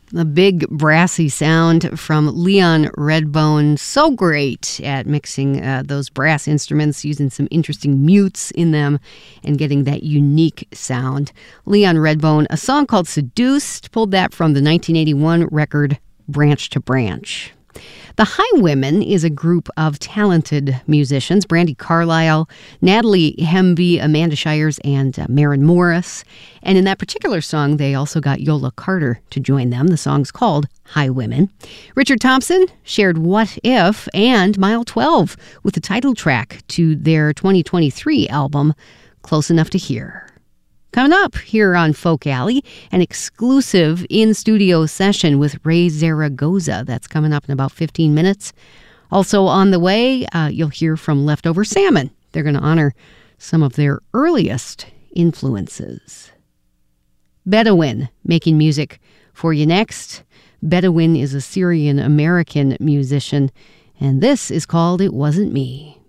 The big brassy sound from Leon Redbone. So great at mixing those brass instruments, using some interesting mutes in them and getting that unique sound. Leon Redbone, a song called Seduced, pulled that from the 1981 record Branch to Branch. The Highwomen is a group of talented musicians. Brandi Carlile, Natalie Hemby, Amanda Shires, and Maren Morris. And in that particular song, they also got Yola Carter to join them. The song's called Highwomen. Richard Thompson shared What If and Mile 12 with the title track to their 2023 album, Close Enough to Hear. Coming up here on Folk Alley, an exclusive in-studio session with Ray Zaragoza. That's coming up in about 15 minutes. Also on the way, you'll hear from Leftover Salmon. They're going to honor some of their earliest influences. Bedouin making music for you next. Bedouin is a Syrian-American musician, and this is called It Wasn't Me.